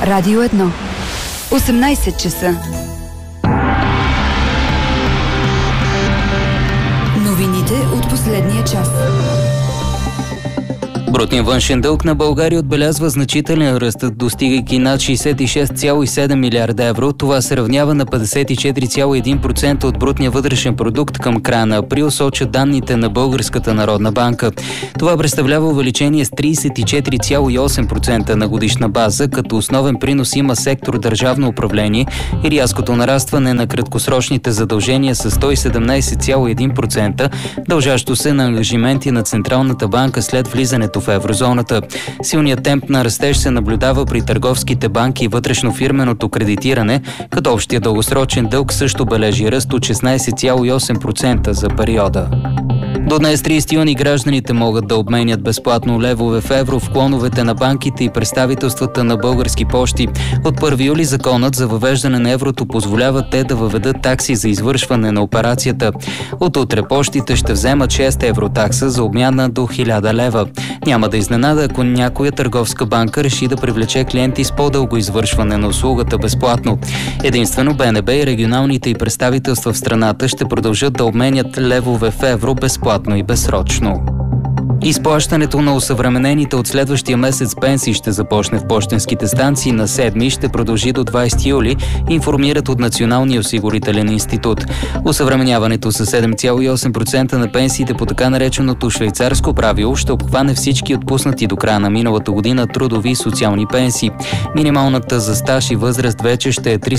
Радио 1. 18 часа. Новините от последния час. Брутният външен дълг на България отбелязва значителен ръст, достигайки над 66,7 милиарда евро. Това се равнява на 54,1% от брутния вътрешен продукт към края на април, сочат данните на Българската народна банка. Това представлява увеличение с 34,8% на годишна база, като основен принос има сектор държавно управление и рязкото нарастване на краткосрочните задължения с 117,1%, дължащо се на ангажименти на Централната банка след влизането в еврозоната. Силният темп на растеж се наблюдава при търговските банки и вътрешнофирменото кредитиране, като общия дългосрочен дълг също бележи ръст от 16,8% за периода. До днес 30 юни гражданите могат да обменят безплатно левове в евро в клоновете на банките и представителствата на Български пощи. От 1 юли законът за въвеждане на еврото позволява те да въведат такси за извършване на операцията. От утре пощите ще вземат 6 евро такса за обмяна до 1000 лева. Няма да изненада, ако някоя търговска банка реши да привлече клиенти с по-дълго извършване на услугата безплатно. Единствено БНБ и регионалните и представителства в страната ще продължат да обменят левове в евро безплатно и безсрочно. Изплащането на осъвременените от следващия месец пенсии ще започне в пощенските станции на 7 и ще продължи до 20 юли, информират от Националния осигурителен институт. Осъвременяването с 7,8% на пенсиите по така нареченото швейцарско правило ще обхване всички отпуснати до края на миналата година трудови и социални пенсии. Минималната за стаж и възраст вече ще е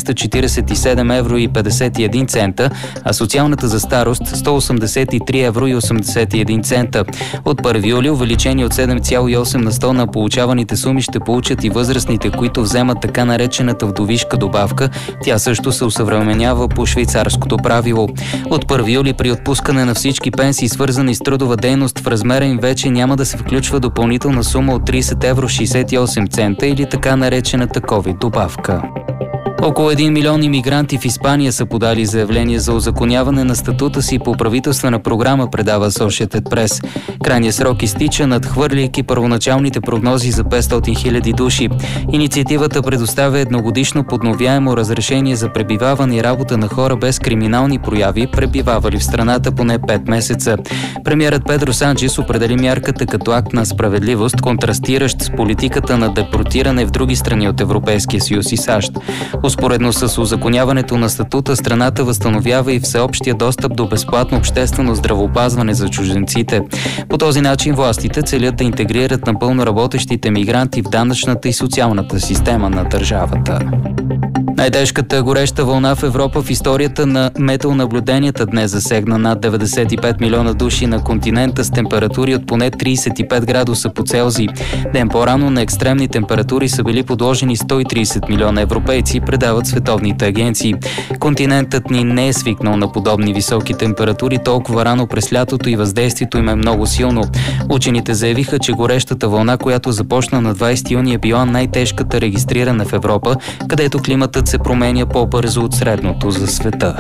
347 евро и 51 цента, а социалната за старост 183 евро и 81 цента. От 1 юли увеличение от 7,8 на 100 на получаваните суми ще получат и възрастните, които вземат така наречената вдовишка добавка. Тя също се осъвременява по швейцарското правило. От 1 юли при отпускане на всички пенсии, свързани с трудова дейност, в размера им вече няма да се включва допълнителна сума от 30 евро 68 цента или така наречената COVID добавка. Около 1 милион имигранти в Испания са подали заявление за узаконяване на статута си по правителствена програма, предава Associated Press. Крайният срок изтича, надхвърляйки първоначалните прогнози за 500 хиляди души. Инициативата предоставя едногодишно подновяемо разрешение за пребиваване и работа на хора без криминални прояви, пребивавали в страната поне 5 месеца. Премиерът Педро Санчес определи мярката като акт на справедливост, контрастиращ с политиката на депортиране в други страни от Европейския съюз и САЩ. Успоредно с узаконяването на статута, страната възстановява и всеобщия достъп до безплатно обществено здравеопазване за чужденците. По този начин властите целят да интегрират напълно работещите мигранти в данъчната и социалната система на държавата. Най-тежката гореща вълна в Европа в историята на метеонаблюденията днес засегна над 95 милиона души на континента с температури от поне 35 градуса по Целзий. Ден по-рано на екстремни температури са били подложени 130 милиона европейци, предават световните агенции. Континентът ни не е свикнал на подобни високи температури толкова рано през лятото и въздействието им е много силно. Учените заявиха, че горещата вълна, която започна на 20 юни, е била най-тежката регистрирана в Европа, където климатът се променя по-бързо от средното за света.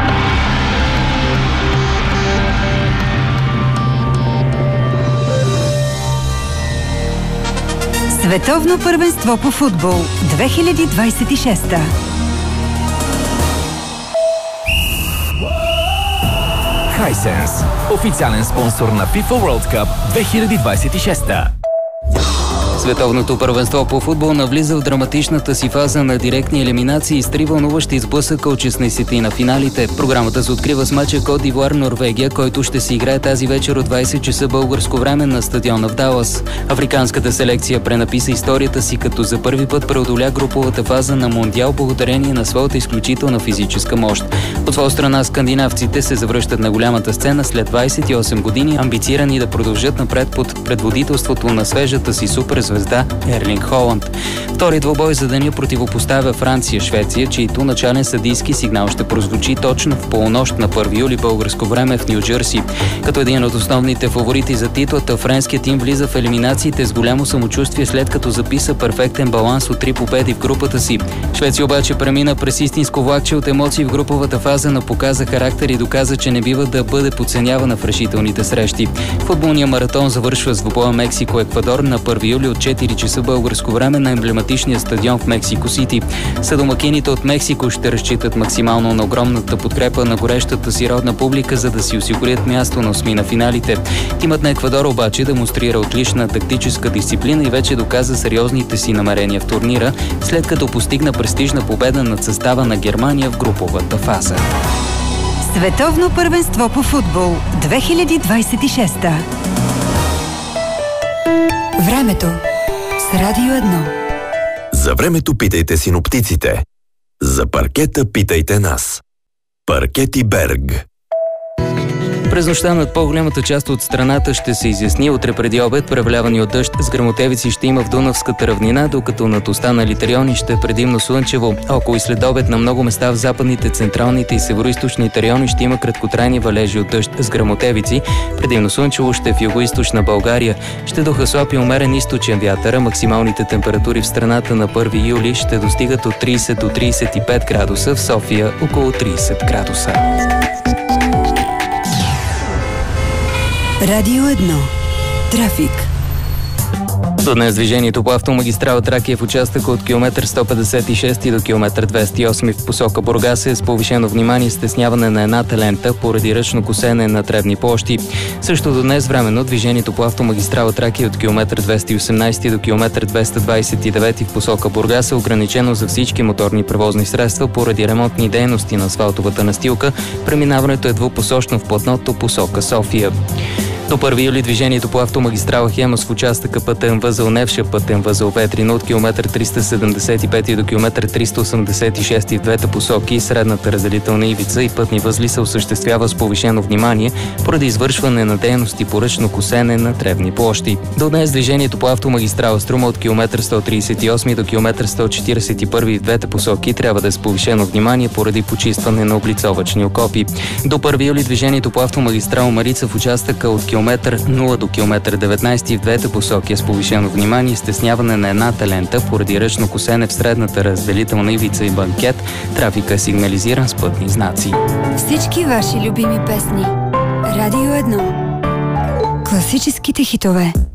Световно първенство по футбол 2026. Hisense, официален спонсор на FIFA World Cup 2026. Световното първенство по футбол навлиза в драматичната си фаза на директни елиминации с 3 вълнуващи сблъсъка от 16-ти на финалите. Програмата се открива с мача Кот д'Ивуар Норвегия, който ще се играе тази вечер от 20 часа българско време на стадиона в Далас. Африканската селекция пренаписа историята си, като за първи път преодоля груповата фаза на Мондиал благодарение на своята изключителна физическа мощ. От своя страна скандинавците се завръщат на голямата сцена след 28 години, амбицирани да продължат напред под предводителството на свежата си суперзвезда Ерлинг Холанд. Втори двубой за деня противопоставя Франция-Швеция, чийто начален съдийски сигнал ще прозвучи точно в полунощ на 1 юли българско време в Ню Джърси. Като един от основните фаворити за титлата, френският тим влиза в елиминациите с голямо самочувствие, след като записа перфектен баланс от 3 победи в групата си. Швеция обаче премина през истинско влакче от емоции в груповата фаза, но показа характер и доказа, че не бива да бъде подценявана в решителните срещи. Футболният маратон завършва с двубоя Мексико-Еквадор на 1 юли от 4 часа българско време на емблематичната емблематичния стадион в Мексико Сити. Съдомакините от Мексико ще разчитат максимално на огромната подкрепа на горещата си родна публика, за да си осигурят място на осми на финалите. Тимът на Еквадор обаче демонстрира отлична тактическа дисциплина и вече доказа сериозните си намерения в турнира, след като постигна престижна победа над състава на Германия в груповата фаза. Световно първенство по футбол 2026. Времето с Радио 1. За времето питайте синоптиците. За паркета питайте нас. Паркети Берг. През нощта над по-голямата част от страната ще се изясни. Утре преди обед превалявани от дъжд с гръмотевици ще има в Дунавската равнина, докато над останалите райони ще е предимно слънчево. Около и след обед на много места в западните, централните и североизточните райони ще има краткотрайни валежи от дъжд с гръмотевици. Предимно слънчево ще е в югоизточна България. Ще духа слаб и умерен източен вятър. Максималните температури в страната на 1 юли ще достигат от 30 до 35 градуса, в София около 30 градуса. Радио 1. Трафик. До днес движението по автомагистрала Тракия в участъка от километър 156 до километър 208 в посока Бургас е с повишено внимание стесняване на едната лента поради ръчно косене на тревни площи. Също до днес временно движението по автомагистрала Тракия от километър 218 до километър 229 в посока Бургас е ограничено за всички моторни превозни средства поради ремонтни дейности на асфалтовата настилка. Преминаването е двупосочно в платното посока София. До 1 юли движението по автомагистрала Хемус в участъка пътен възел Невша, пътен възел Ветрино от километър 375 до километър 386 в двете посоки, средната разделителна ивица и пътни възли се осъществява с повишено внимание поради извършване на дейности по ръчно косене на тревни площи. До днес движението по автомагистрала Струма от километър 138 до километър 141 в двете посоки трябва да е с повишено внимание поради почистване на облицовъчни окопи. До 1 юли движението по автомагистрала Марица в участъка от километър 0 до километър 19 в двете посоки е с повишено внимание и стесняване на едната лента поради ръчно косене в средната разделителна ивица и банкет. Трафика е сигнализиран с пътни знаци. Всички ваши любими песни. Радио 1. Класическите хитове.